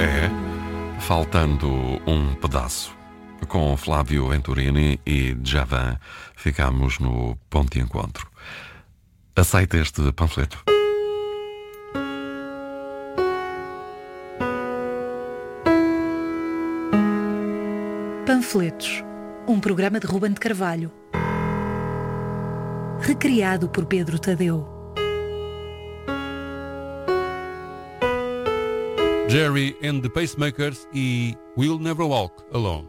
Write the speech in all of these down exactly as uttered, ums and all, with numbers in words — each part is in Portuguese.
É, faltando um pedaço. Com Flávio Venturini e Djavan ficamos no ponto de encontro. Aceita este panfleto? Panfletos, um programa de Ruben de Carvalho, recriado por Pedro Tadeu. Jerry and the Pacemakers e We'll Never Walk Alone.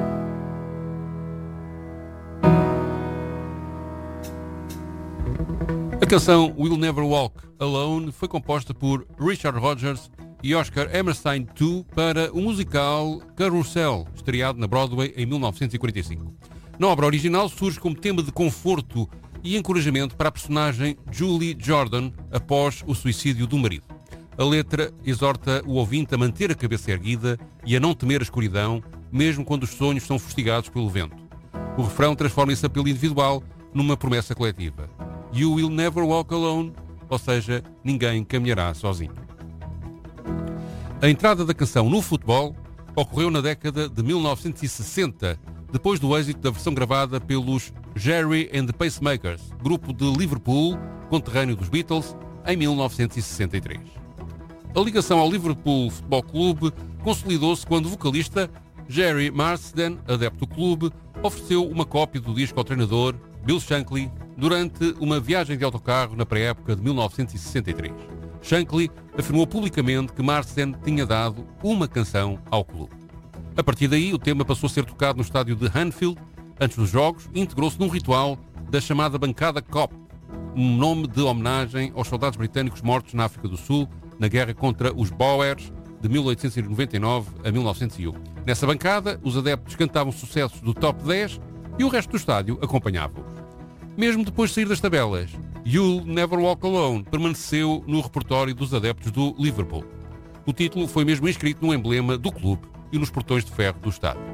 A canção We'll Never Walk Alone foi composta por Richard Rodgers e Oscar Hammerstein segundo para o musical Carousel, estreado na Broadway em mil novecentos e quarenta e cinco. Na obra original surge como tema de conforto e encorajamento para a personagem Julie Jordan após o suicídio do marido. A letra exorta o ouvinte a manter a cabeça erguida e a não temer a escuridão, mesmo quando os sonhos são fustigados pelo vento. O refrão transforma esse apelo individual numa promessa coletiva. You will never walk alone, ou seja, ninguém caminhará sozinho. A entrada da canção no futebol ocorreu na década de mil novecentos e sessenta, depois do êxito da versão gravada pelos Jerry and the Pacemakers, grupo de Liverpool, conterrâneo dos Beatles, em mil novecentos e sessenta e três. A ligação ao Liverpool Futebol Clube consolidou-se quando o vocalista Jerry Marsden, adepto do clube, ofereceu uma cópia do disco ao treinador Bill Shankly durante uma viagem de autocarro na pré-época de mil novecentos e sessenta e três. Shankly afirmou publicamente que Marsden tinha dado uma canção ao clube. A partir daí, o tema passou a ser tocado no estádio de Anfield antes dos jogos e integrou-se num ritual da chamada Bancada Cop, um nome de homenagem aos soldados britânicos mortos na África do Sul na guerra contra os Boers de mil oitocentos e noventa e nove a mil novecentos e um. Nessa bancada, os adeptos cantavam sucessos do Top dez e o resto do estádio acompanhava-os. Mesmo depois de sair das tabelas, You'll Never Walk Alone permaneceu no repertório dos adeptos do Liverpool. O título foi mesmo inscrito no emblema do clube e nos portões de ferro do estádio.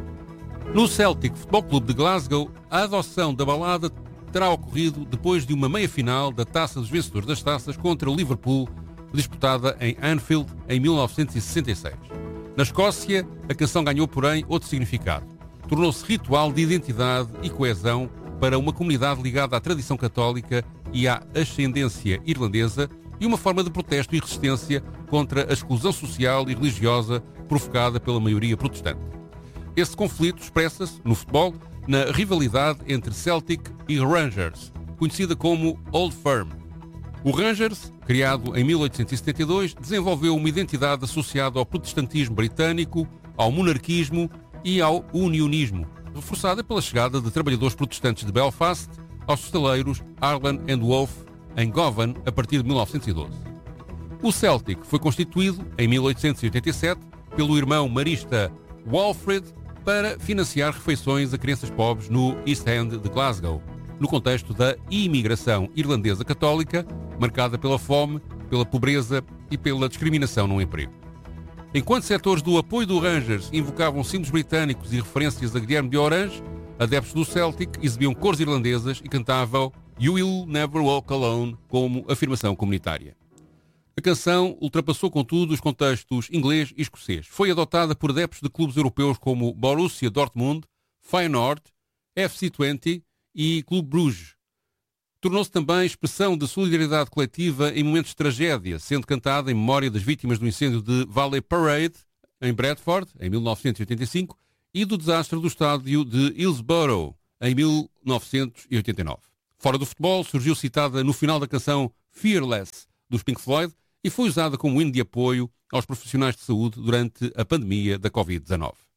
No Celtic Football Club de Glasgow, a adoção da balada terá ocorrido depois de uma meia-final da Taça dos Vencedores das Taças contra o Liverpool, disputada em Anfield em mil novecentos e sessenta e seis. Na Escócia, a canção ganhou, porém, outro significado. Tornou-se ritual de identidade e coesão para uma comunidade ligada à tradição católica e à ascendência irlandesa e uma forma de protesto e resistência contra a exclusão social e religiosa provocada pela maioria protestante. Esse conflito expressa-se, no futebol, na rivalidade entre Celtic e Rangers, conhecida como Old Firm. O Rangers, criado em mil oitocentos e setenta e dois, desenvolveu uma identidade associada ao protestantismo britânico, ao monarquismo e ao unionismo, reforçada pela chegada de trabalhadores protestantes de Belfast aos estaleiros Harlan and Wolff em Govan a partir de mil novecentos e doze. O Celtic foi constituído em mil oitocentos e oitenta e sete pelo irmão marista Walfred para financiar refeições a crianças pobres no East End de Glasgow, no contexto da imigração irlandesa católica, marcada pela fome, pela pobreza e pela discriminação no emprego. Enquanto setores do apoio do Rangers invocavam símbolos britânicos e referências a Guilherme de Orange, adeptos do Celtic exibiam cores irlandesas e cantavam You Will Never Walk Alone como afirmação comunitária. A canção ultrapassou, contudo, os contextos inglês e escocês. Foi adotada por adeptos de clubes europeus como Borussia Dortmund, Feyenoord, F C vinte e Clube Bruges. Tornou-se também expressão de solidariedade coletiva em momentos de tragédia, sendo cantada em memória das vítimas do incêndio de Valley Parade, em Bradford, em mil novecentos e oitenta e cinco, e do desastre do estádio de Hillsborough, em mil novecentos e oitenta e nove. Fora do futebol, surgiu citada no final da canção Fearless, dos Pink Floyd, e foi usada como hino de apoio aos profissionais de saúde durante a pandemia da covid dezanove.